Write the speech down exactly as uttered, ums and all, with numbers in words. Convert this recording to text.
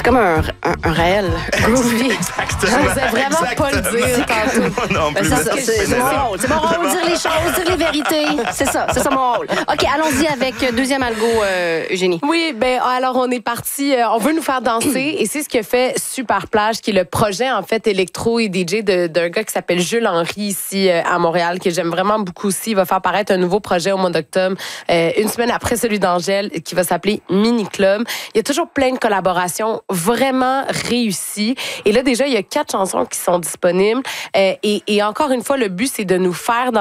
comme un, un, un réel groovy. Exactement. Je sais vraiment pas le dire tantôt. Moi non plus. Ben, ça, c'est, c'est, c'est mon rôle. C'est mon rôle, dire les choses, dire les vérités. C'est ça, c'est ça mon rôle. OK, allons-y avec deuxième algo, euh, Eugénie. Oui, ben alors on est parti, euh, on veut nous faire danser et c'est ce que fait Super Plage, qui est le projet en fait électro et D J de, d'un gars qui s'appelle Jules Henry ici euh, à Montréal, que j'aime vraiment beaucoup aussi. Il va faire paraître un nouveau projet au mois d'octobre, euh, une semaine après celui d'Angèle, qui va s'appeler Mini Club. Il y a toujours plein de collaborations vraiment réussies. Et là déjà, il y a quatre chansons qui sont disponibles. Euh, et, et encore une fois, le but, c'est de nous faire